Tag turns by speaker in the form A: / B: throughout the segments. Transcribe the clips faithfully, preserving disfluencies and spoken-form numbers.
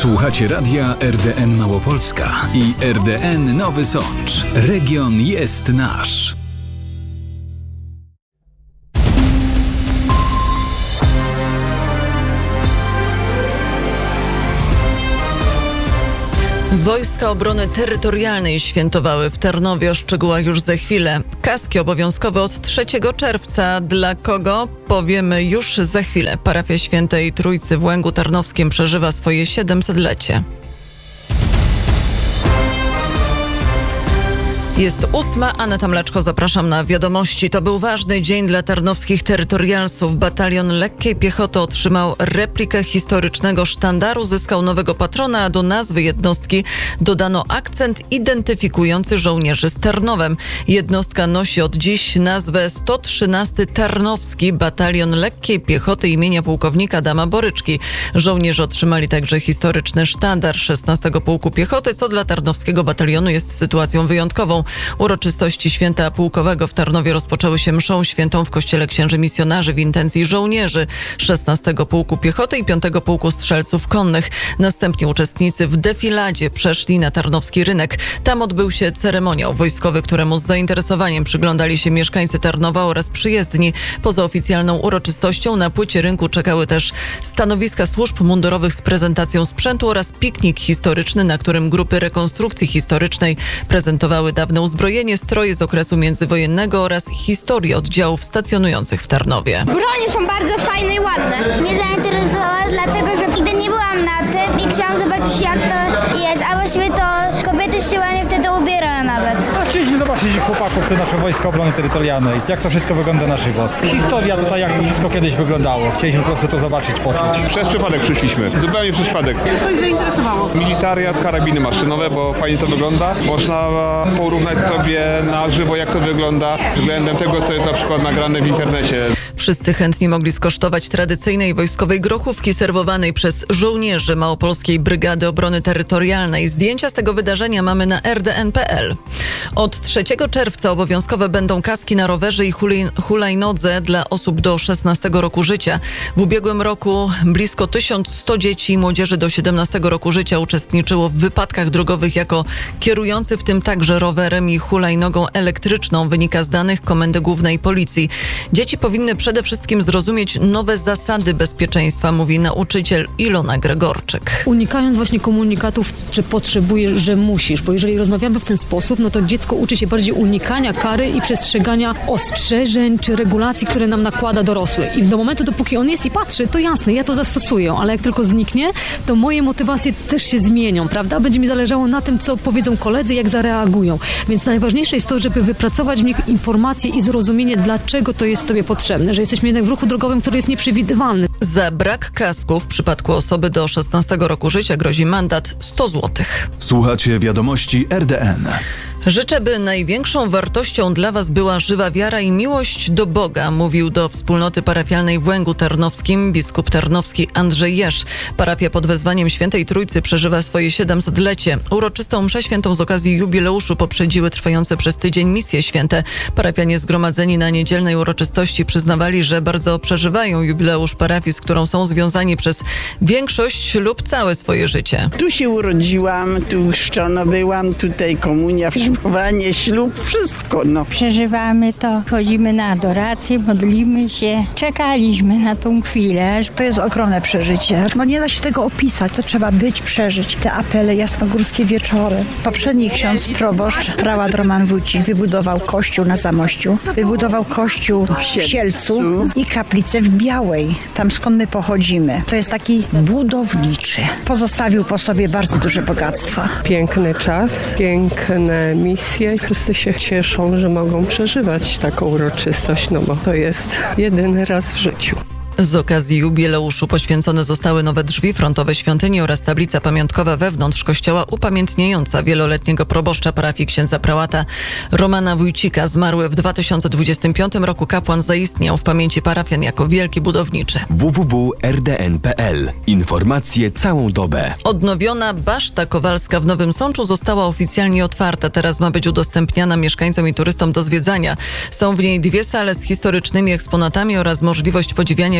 A: Słuchacie radia R D N Małopolska i R D N Nowy Sącz. Region jest nasz.
B: Wojska Obrony Terytorialnej świętowały w Tarnowie, o szczegółach już za chwilę. Kaski obowiązkowe od trzeciego czerwca. Dla kogo? Powiemy już za chwilę. Parafia Świętej Trójcy w Łęgu Tarnowskim przeżywa swoje siedemsetlecie. Jest ósma, Aneta Mleczko, zapraszam na wiadomości. To był ważny dzień dla tarnowskich terytorialsów. Batalion Lekkiej Piechoty otrzymał replikę historycznego sztandaru, zyskał nowego patrona, a do nazwy jednostki dodano akcent identyfikujący żołnierzy z Tarnowem. Jednostka nosi od dziś nazwę sto trzynasty Tarnowski Batalion Lekkiej Piechoty imienia pułkownika Adama Boryczki. Żołnierze otrzymali także historyczny sztandar szesnastego Pułku Piechoty, co dla tarnowskiego batalionu jest sytuacją wyjątkową. Uroczystości święta pułkowego w Tarnowie rozpoczęły się mszą świętą w kościele księży misjonarzy w intencji żołnierzy szesnastego Pułku Piechoty i piątego Pułku Strzelców Konnych. Następnie uczestnicy w defiladzie przeszli na tarnowski rynek. Tam odbył się ceremoniał wojskowy, któremu z zainteresowaniem przyglądali się mieszkańcy Tarnowa oraz przyjezdni. Poza oficjalną uroczystością na płycie rynku czekały też stanowiska służb mundurowych z prezentacją sprzętu oraz piknik historyczny, na którym grupy rekonstrukcji historycznej prezentowały dawne uzbrojenie, stroje z okresu międzywojennego oraz historię oddziałów stacjonujących w Tarnowie.
C: Bronie są bardzo fajne i ładne. Mnie zainteresowała dlatego, że nigdy nie byłam na tym i chciałam zobaczyć, jak to jest, a właściwie to kobiety się ładnie wtedy ubierają nawet.
D: Chcieliśmy zobaczyć chłopaków, te nasze Wojska Obrony Terytorialnej, jak to wszystko wygląda na żywo. Historia tutaj, jak to wszystko kiedyś wyglądało. Chcieliśmy po prostu to zobaczyć, poczuć.
E: Przez przypadek przyszliśmy, zupełnie przez przypadek.
F: Czy coś zainteresowało?
E: Militariat, karabiny maszynowe, bo fajnie to wygląda. Można porównać sobie na żywo, jak to wygląda względem tego, co jest na przykład nagrane w internecie.
B: Wszyscy chętni mogli skosztować tradycyjnej wojskowej grochówki serwowanej przez żołnierzy Małopolskiej Brygady Obrony Terytorialnej. Zdjęcia z tego wydarzenia mamy na r d n kropka p l. Od trzeciego czerwca obowiązkowe będą kaski na rowerze i hulajnodze dla osób do szesnastego roku życia. W ubiegłym roku blisko tysiąc sto dzieci i młodzieży do siedemnastego roku życia uczestniczyło w wypadkach drogowych jako kierujący, w tym także rowerem i hulajnogą elektryczną, wynika z danych Komendy Głównej Policji. Dzieci powinny przede wszystkim zrozumieć nowe zasady bezpieczeństwa, mówi nauczyciel Ilona Gregorczyk.
G: Unikając właśnie komunikatów, że potrzebujesz, że musisz, bo jeżeli rozmawiamy w ten sposób, no to dziecko uczy się bardziej unikania kary i przestrzegania ostrzeżeń czy regulacji, które nam nakłada dorosły. I do momentu, dopóki on jest i patrzy, to jasne, ja to zastosuję, ale jak tylko zniknie, to moje motywacje też się zmienią, prawda? Będzie mi zależało na tym, co powiedzą koledzy, jak zareagują. Więc najważniejsze jest to, żeby wypracować w nich informacje i zrozumienie, dlaczego to jest tobie potrzebne, że jesteśmy jednak w ruchu drogowym, który jest nieprzewidywalny.
B: Za brak kasków w przypadku osoby do szesnastego roku życia grozi mandat sto złotych.
A: Słuchacie wiadomości R D N.
B: Życzę, by największą wartością dla was była żywa wiara i miłość do Boga, mówił do wspólnoty parafialnej w Łęgu Tarnowskim biskup tarnowski Andrzej Jesz. Parafia pod wezwaniem Świętej Trójcy przeżywa swoje siedemsetlecie. Uroczystą mszę świętą z okazji jubileuszu poprzedziły trwające przez tydzień misje święte. Parafianie zgromadzeni na niedzielnej uroczystości przyznawali, że bardzo przeżywają jubileusz parafii, z którą są związani przez większość lub całe swoje życie.
F: Tu się urodziłam, tu chrzczona byłam, tutaj komunia, ślubowanie, ślub, wszystko. No.
H: Przeżywamy to, chodzimy na adorację, modlimy się, czekaliśmy na tą chwilę.
I: To jest ogromne przeżycie. No nie da się tego opisać, to trzeba być, przeżyć. Te apele, jasnogórskie wieczory. Poprzedni ksiądz proboszcz, prałat Roman Wójcik, wybudował kościół na Zamościu, wybudował kościół w Sielcu i kaplicę w Białej, tam skąd my pochodzimy. To jest taki budowniczy. Pozostawił po sobie bardzo duże bogactwa.
J: Piękny czas, piękne misje. Wszyscy się cieszą, że mogą przeżywać taką uroczystość, no bo to jest jedyny raz w życiu.
B: Z okazji jubileuszu poświęcone zostały nowe drzwi frontowe świątyni oraz tablica pamiątkowa wewnątrz kościoła upamiętniająca wieloletniego proboszcza parafii księdza prałata Romana Wójcika. Zmarły w dwa tysiące dwudziestym piątym roku kapłan zaistniał w pamięci parafian jako wielki budowniczy.
K: w w w kropka r d n kropka p l. Informacje całą dobę.
B: Odnowiona Baszta Kowalska w Nowym Sączu została oficjalnie otwarta. Teraz ma być udostępniana mieszkańcom i turystom do zwiedzania. Są w niej dwie sale z historycznymi eksponatami oraz możliwość podziwiania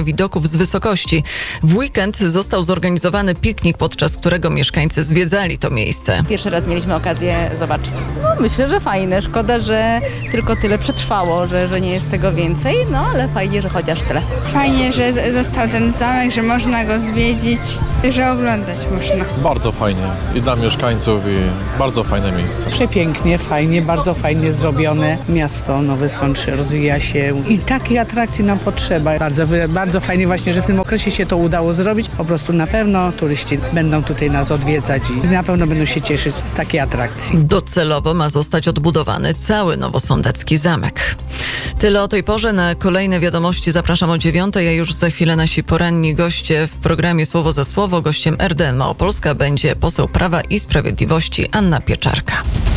B: widoków z wysokości. W weekend został zorganizowany piknik, podczas którego mieszkańcy zwiedzali to miejsce.
L: Pierwszy raz mieliśmy okazję zobaczyć. No, myślę, że fajne. Szkoda, że tylko tyle przetrwało, że, że nie jest tego więcej, no ale fajnie, że chociaż tyle.
M: Fajnie, że z- został ten zamek, że można go zwiedzić, że oglądać można.
N: Bardzo fajnie i dla mieszkańców i bardzo fajne miejsce.
O: Przepięknie, fajnie, bardzo fajnie zrobione. Miasto Nowy Sącz rozwija się i takiej atrakcji nam potrzeba. Bardzo, bardzo fajnie właśnie, że w tym okresie się to udało zrobić. Po prostu na pewno turyści będą tutaj nas odwiedzać i na pewno będą się cieszyć z takiej atrakcji.
B: Docelowo ma zostać odbudowany cały nowosądecki zamek. Tyle o tej porze. Na kolejne wiadomości zapraszam o dziewiątej, a już za chwilę nasi poranni goście w programie Słowo za Słowo. Gościem R D N Małopolska będzie poseł Prawa i Sprawiedliwości Anna Pieczarka.